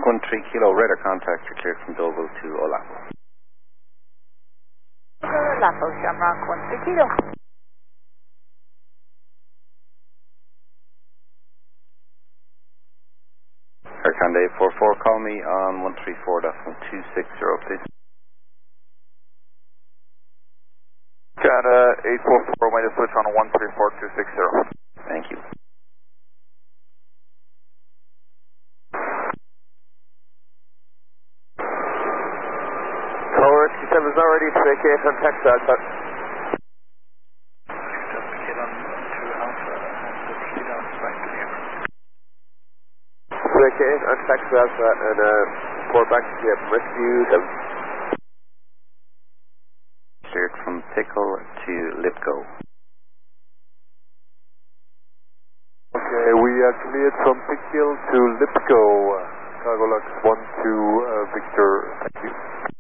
Mark 13 Kilo, radar contact, you're cleared from Deauville to Olapo. Olapo, Shamrock 13 Kilo. Air Conde 44, call me on 134.260, please. Canada 844, way to switch on 134.260. Thank you. Tower 67 is already 288 on text Alpha. On text Alpha and report back to you. Rescue them. Cleared from Pickle to Lipko. Okay, we are cleared from Pickle to Lipko. Cargo Lux 12 Victor, thank you.